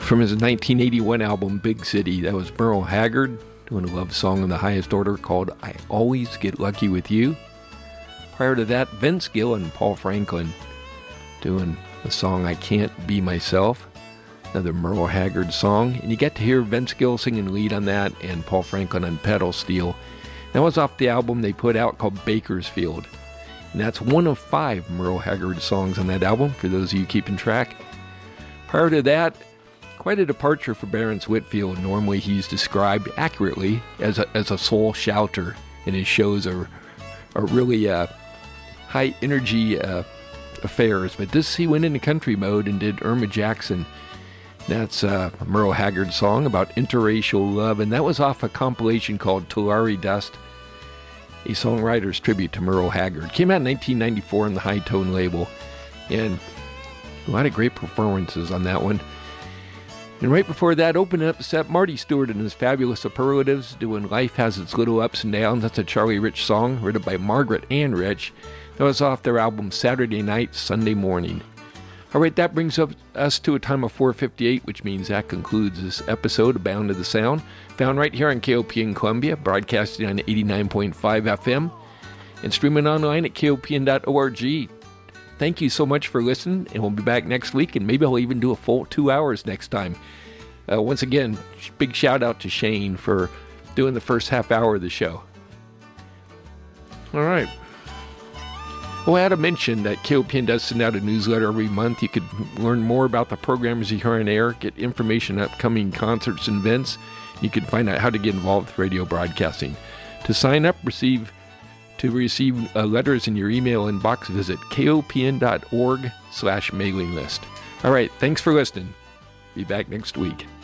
From his 1981 album, Big City, that was Merle Haggard doing a love song in the highest order called I Always Get Lucky With You. Prior to that, Vince Gill and Paul Franklin doing the song I Can't Be Myself, another Merle Haggard song. And you get to hear Vince Gill singing lead on that and Paul Franklin on pedal steel. That was off the album they put out called Bakersfield. And that's one of 5 Merle Haggard songs on that album, for those of you keeping track. Prior to that, quite a departure for Barence Whitfield. Normally he's described accurately as a soul shouter, and his shows are really high energy affairs. But this, he went into country mode and did Irma Jackson. That's a Merle Haggard song about interracial love, and that was off a compilation called Tulare Dust, a songwriter's tribute to Merle Haggard. Came out in 1994 on the High Tone label, and a lot of great performances on that one. And right before that, opening up the set, Marty Stewart and his Fabulous Superlatives doing Life Has Its Little Ups and Downs. That's a Charlie Rich song written by Margaret Ann Rich. That was off their album Saturday Night, Sunday Morning. All right, that brings us to a time of 4:58, which means that concludes this episode of Bound to the Sound, found right here on KOP in Columbia, broadcasting on 89.5 FM, and streaming online at kopn.org. Thank you so much for listening, and we'll be back next week, and maybe I'll even do a full 2 hours next time. Once again, big shout out to Shane for doing the first half hour of the show. All right. Well, I had to mention that KOPN does send out a newsletter every month. You could learn more about the programs you hear on air, get information on upcoming concerts and events. You can find out how to get involved with radio broadcasting. To sign up, receive letters in your email inbox, visit kopn.org/mailing list. All right, thanks for listening. Be back next week.